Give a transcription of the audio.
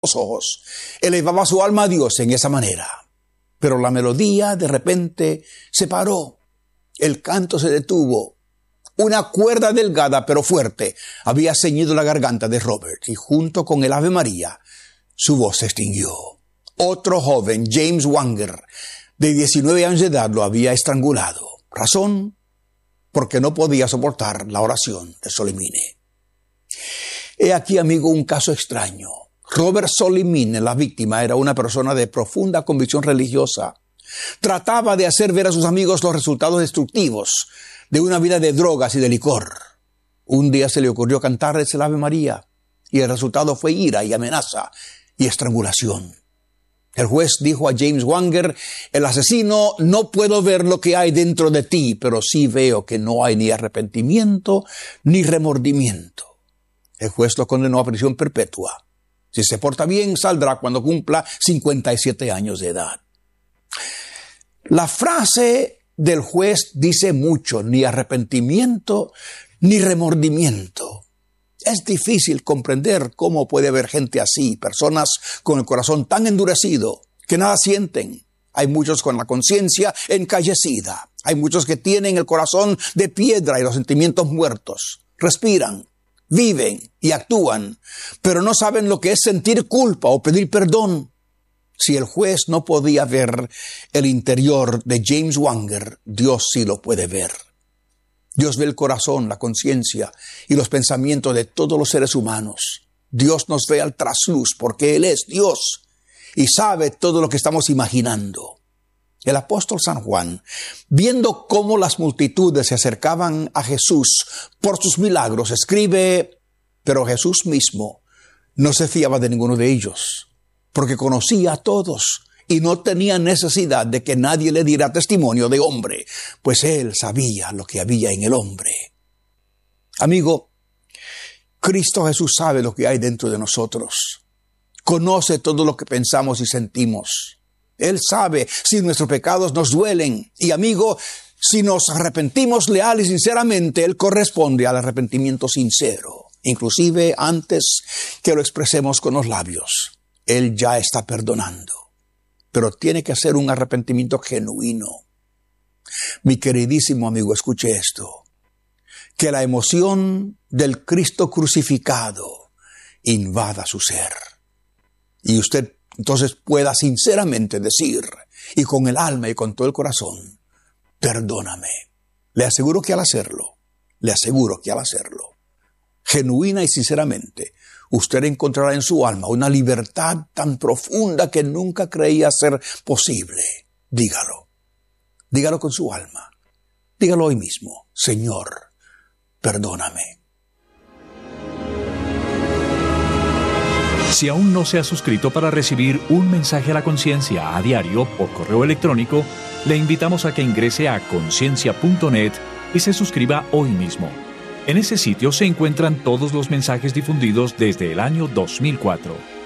los ojos, elevaba su alma a Dios en esa manera. Pero la melodía de repente se paró. El canto se detuvo. Una cuerda delgada pero fuerte había ceñido la garganta de Robert y junto con el Ave María, su voz se extinguió. Otro joven, James Wanger, de 19 años de edad, lo había estrangulado. Razón, porque no podía soportar la oración de Solimine. He aquí, amigo, un caso extraño. Robert Solimine, la víctima, era una persona de profunda convicción religiosa. Trataba de hacer ver a sus amigos los resultados destructivos de una vida de drogas y de licor. Un día se le ocurrió cantarles el Ave María y el resultado fue ira y amenaza y estrangulación. El juez dijo a James Wanger: el asesino, no puedo ver lo que hay dentro de ti, pero sí veo que no hay ni arrepentimiento ni remordimiento. El juez lo condenó a prisión perpetua. Si se porta bien, saldrá cuando cumpla 57 años de edad. La frase del juez dice mucho: ni arrepentimiento ni remordimiento. Es difícil comprender cómo puede haber gente así, personas con el corazón tan endurecido que nada sienten. Hay muchos con la conciencia encallecida. Hay muchos que tienen el corazón de piedra y los sentimientos muertos. Respiran, viven y actúan, pero no saben lo que es sentir culpa o pedir perdón. Si el juez no podía ver el interior de James Wanger, Dios sí lo puede ver. Dios ve el corazón, la conciencia y los pensamientos de todos los seres humanos. Dios nos ve al trasluz porque Él es Dios y sabe todo lo que estamos imaginando. El apóstol San Juan, viendo cómo las multitudes se acercaban a Jesús por sus milagros, escribe: pero Jesús mismo no se fiaba de ninguno de ellos, porque conocía a todos y no tenía necesidad de que nadie le diera testimonio de hombre, pues Él sabía lo que había en el hombre. Amigo, Cristo Jesús sabe lo que hay dentro de nosotros. Conoce todo lo que pensamos y sentimos. Él sabe si nuestros pecados nos duelen. Y amigo, si nos arrepentimos leal y sinceramente, Él corresponde al arrepentimiento sincero. Inclusive antes que lo expresemos con los labios, Él ya está perdonando. Pero tiene que ser un arrepentimiento genuino. Mi queridísimo amigo, escuche esto. Que la emoción del Cristo crucificado invada su ser. Y usted entonces pueda sinceramente decir, y con el alma y con todo el corazón: perdóname. Le aseguro que al hacerlo, genuina y sinceramente, usted encontrará en su alma una libertad tan profunda que nunca creía ser posible. Dígalo. Dígalo con su alma. Dígalo hoy mismo: Señor, perdóname. Si aún no se ha suscrito para recibir un mensaje a la conciencia a diario por correo electrónico, le invitamos a que ingrese a conciencia.net y se suscriba hoy mismo. En ese sitio se encuentran todos los mensajes difundidos desde el año 2004.